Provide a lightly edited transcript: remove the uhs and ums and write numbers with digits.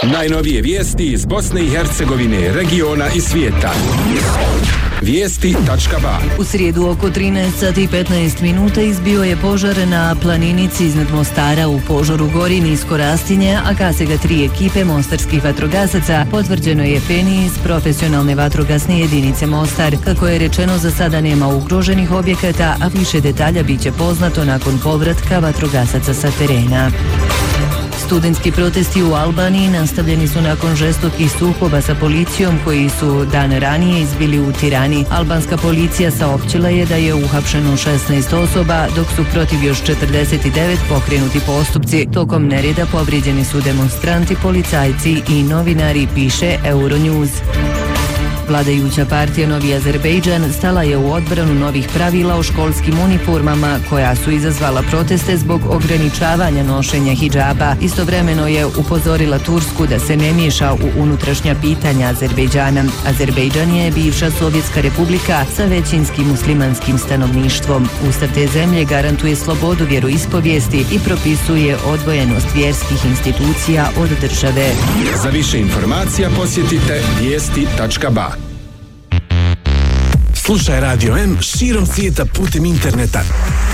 Najnovije vijesti iz Bosne i Hercegovine, regiona i svijeta. Vijesti.ba. U srijedu oko 13:15 izbio je požar na planinici iznad Mostara u Požaru gori nisko rastinje, a gase ga 3 ekipe mostarskih vatrogasaca, potvrđeno je Feni iz profesionalne vatrogasne jedinice Mostar. Kako je rečeno, za sada nema ugroženih objekata, a više detalja biće poznato nakon povratka vatrogasaca sa terena. Studentski protesti u Albaniji nastavljeni su nakon žestokih sukoba sa policijom koji su dan ranije izbili u Tirani. Albanska policija saopćila je da je uhapšeno 16 osoba, dok su protiv još 49 pokrenuti postupci. Tokom nereda povrijeđeni su demonstranti, policajci i novinari, piše Euronews. Vladajuća partija Novi Azerbejdžan stala je u odbranu novih pravila o školskim uniformama koja su izazvala proteste zbog ograničavanja nošenja hidžaba. Istovremeno je upozorila Tursku da se ne miješa u unutrašnja pitanja Azerbejdžana. Azerbejdžan je bivša Sovjetska republika sa većinskim muslimanskim stanovništvom. Ustav te zemlje garantuje slobodu vjeroispovijesti i propisuje odvojenost vjerskih institucija od države. Za više informacija posjetite vijesti.ba. Slušaj Radio M širom svijeta putem interneta.